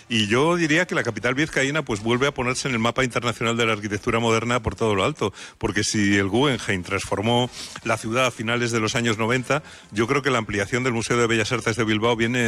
Y yo diría que la capital vizcaína pues vuelve a ponerse en el mapa internacional de la arquitectura moderna por todo lo alto, porque si el Guggenheim transformó la ciudad a finales de los años 90, yo creo que la ampliación del Museo de Bellas Artes de Bilbao viene